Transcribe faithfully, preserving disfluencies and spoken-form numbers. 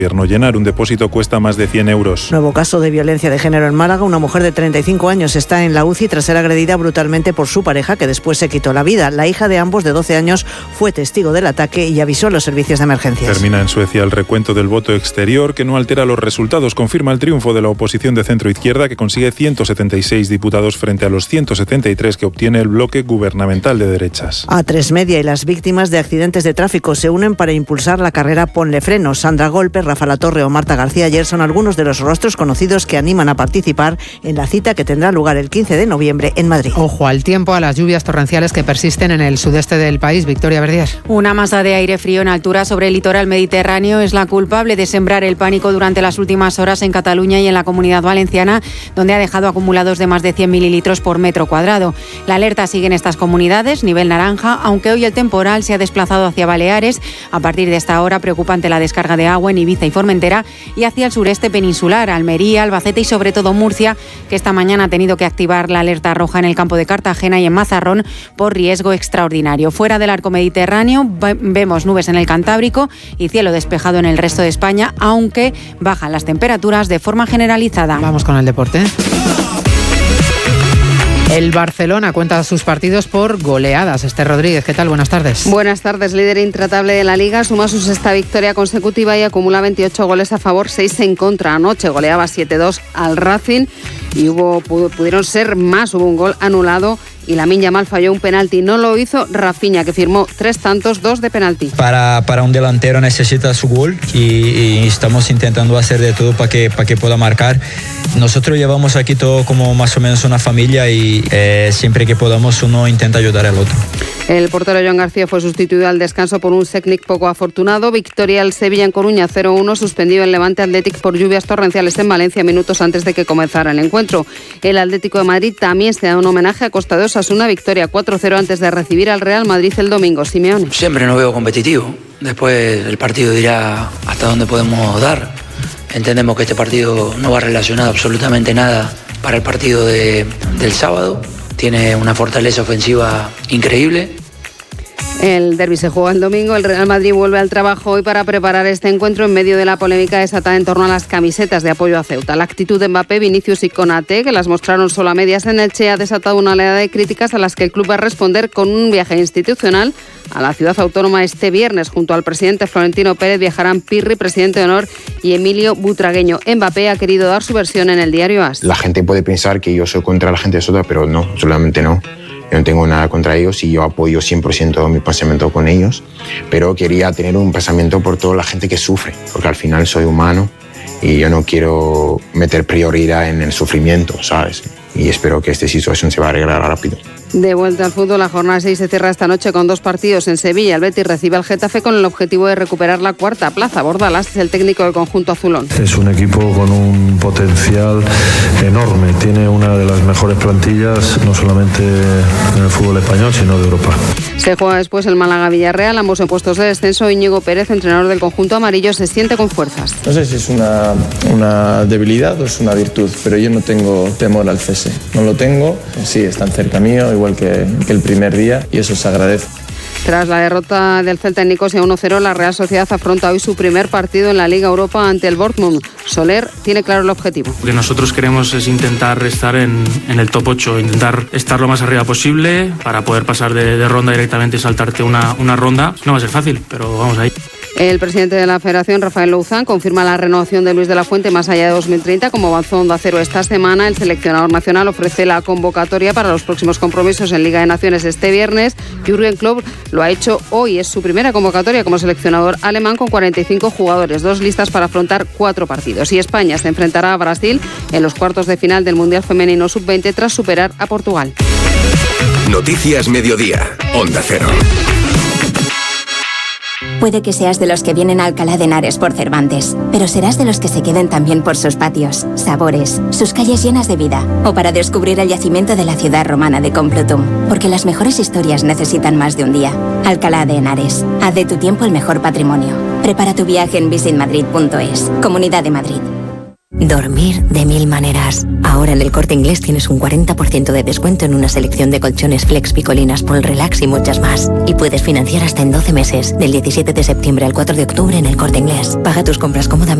Llenar un depósito cuesta más de cien euros. Nuevo caso de violencia de género en Málaga. Una mujer de treinta y cinco años está en la U C I tras ser agredida brutalmente por su pareja, que después se quitó la vida. La hija de ambos, de doce años, fue testigo del ataque y avisó a los servicios de emergencias. Termina en Suecia el recuento del voto exterior, que no altera los resultados. Confirma el triunfo de la oposición de centro-izquierda, que consigue ciento setenta y seis diputados frente a los ciento setenta y tres que obtiene el bloque gubernamental de derechas. A tres Media y las víctimas de accidentes de tráfico se unen para impulsar la carrera Ponle Freno. Sandra Golpe, Rafa Latorre o Marta García ayer son algunos de los rostros conocidos que animan a participar en la cita que tendrá lugar el quince de noviembre en Madrid. Ojo al tiempo, a las lluvias torrenciales que persisten en el sudeste del país. Victoria Verdier. Una masa de aire frío en altura sobre el litoral mediterráneo es la culpable de sembrar el pánico durante las últimas horas en Cataluña y en la Comunidad Valenciana, donde ha dejado acumulados de más de cien mililitros por metro cuadrado. La alerta sigue en estas comunidades, nivel naranja, aunque hoy el temporal se ha desplazado hacia Baleares. A partir de esta hora, preocupante la descarga de agua en Ibiza y Formentera, y hacia el sureste peninsular, Almería, Albacete y sobre todo Murcia, que esta mañana ha tenido que activar la alerta roja en el campo de Cartagena y en Mazarrón por riesgo extraordinario. Fuera del arco mediterráneo vemos nubes en el Cantábrico y cielo despejado en el resto de España, aunque bajan las temperaturas de forma generalizada. Vamos con el deporte. El Barcelona cuenta sus partidos por goleadas. Esther Rodríguez, ¿qué tal? Buenas tardes. Buenas tardes. Líder intratable de la Liga, suma su sexta victoria consecutiva y acumula veintiocho goles a favor, seis en contra. Anoche goleaba siete dos al Racing y hubo pudieron ser más. Hubo un gol anulado y Lamine Yamal falló un penalti. No lo hizo Rafinha, que firmó tres tantos, dos de penalti. Para, para un delantero necesita su gol y, y estamos intentando hacer de todo para que, para que pueda marcar. Nosotros llevamos aquí todo como más o menos una familia y eh, siempre que podamos uno intenta ayudar al otro. El portero Joan García fue sustituido al descanso por un Secnik poco afortunado. Victoria al Sevilla en Coruña cero uno, suspendido el Levante Athletic por lluvias torrenciales en Valencia minutos antes de que comenzara el encuentro. El Atlético de Madrid también se da un homenaje a Costa de Osasuna, victoria cuatro cero antes de recibir al Real Madrid el domingo. Simeone. Siempre nos veo competitivo. Después el partido dirá hasta dónde podemos dar. Entendemos que este partido no va relacionado absolutamente nada para el partido de, del sábado. Tiene una fortaleza ofensiva increíble. El derbi se juega el domingo. El Real Madrid vuelve al trabajo hoy para preparar este encuentro en medio de la polémica desatada en torno a las camisetas de apoyo a Ceuta. La actitud de Mbappé, Vinicius y Konaté, que las mostraron solo a medias en Elche, ha desatado una oleada de críticas a las que el club va a responder con un viaje institucional a la ciudad autónoma este viernes. Junto al presidente Florentino Pérez viajarán Pirri, presidente de honor, y Emilio Butragueño. Mbappé ha querido dar su versión en el diario AS. La gente puede pensar que yo soy contra la gente de Ceuta, pero no, solamente no. Yo no tengo nada contra ellos y yo apoyo cien por ciento mi pensamiento con ellos, pero quería tener un pensamiento por toda la gente que sufre, porque al final soy humano y yo no quiero meter prioridad en el sufrimiento, ¿sabes? Y espero que esta situación se va a arreglar rápido. De vuelta al fútbol, la jornada seis se cierra esta noche con dos partidos en Sevilla. El Betis recibe al Getafe con el objetivo de recuperar la cuarta plaza. Bordalás es el técnico del conjunto azulón. Es un equipo con un potencial enorme. Tiene una de las mejores plantillas, no solamente en el fútbol español, sino de Europa. Se juega después el Málaga-Villarreal, ambos en puestos de descenso. Íñigo Pérez, entrenador del conjunto amarillo, se siente con fuerzas. No sé si es una, una debilidad o es una virtud, pero yo no tengo temor al cese. No lo tengo, sí, están cerca mío, igual que, que el primer día, y eso se agradece. Tras la derrota del Celta en Nicosia uno cero, la Real Sociedad afronta hoy su primer partido en la Liga Europa ante el Dortmund. Soler tiene claro el objetivo. Lo que nosotros queremos es intentar estar en, en el top ocho, intentar estar lo más arriba posible para poder pasar de, de ronda directamente y saltarte una, una ronda. No va a ser fácil, pero vamos ahí. El presidente de la Federación, Rafael Louzán, confirma la renovación de Luis de la Fuente más allá de dos mil treinta. Como avanzó Onda Cero esta semana, el seleccionador nacional ofrece la convocatoria para los próximos compromisos en Liga de Naciones este viernes. Jürgen Klopp lo ha hecho hoy. Es su primera convocatoria como seleccionador alemán con cuarenta y cinco jugadores, dos listas para afrontar cuatro partidos. Y España se enfrentará a Brasil en los cuartos de final del Mundial Femenino sub veinte tras superar a Portugal. Noticias Mediodía, Onda Cero. Puede que seas de los que vienen a Alcalá de Henares por Cervantes, pero serás de los que se queden también por sus patios, sabores, sus calles llenas de vida, o para descubrir el yacimiento de la ciudad romana de Complutum, porque las mejores historias necesitan más de un día. Alcalá de Henares, haz de tu tiempo el mejor patrimonio. Prepara tu viaje en visit madrid punto es, Comunidad de Madrid. Dormir de mil maneras. Ahora en El Corte Inglés tienes un cuarenta por ciento de descuento en una selección de colchones Flex Picolinas, Paul Relax y muchas más. Y puedes financiar hasta en doce meses, del diecisiete de septiembre al cuatro de octubre en El Corte Inglés. Paga tus compras cómodamente